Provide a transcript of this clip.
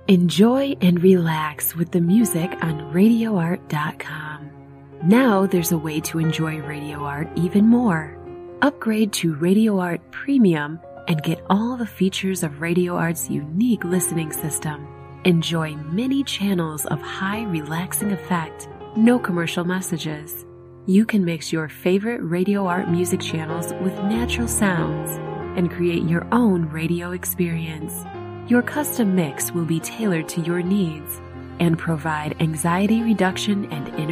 Enjoy and relax with the music on RadioArt.com. Now there's a way to enjoy Radio Art even more. Upgrade to Radio Art Premium and get all the features of Radio Art's unique listening system. Enjoy many channels of high relaxing effect, no commercial messages. You can mix your favorite Radio Art music channels with natural sounds and create your own radio experience. Your custom mix will be tailored to your needs and provide anxiety reduction and inner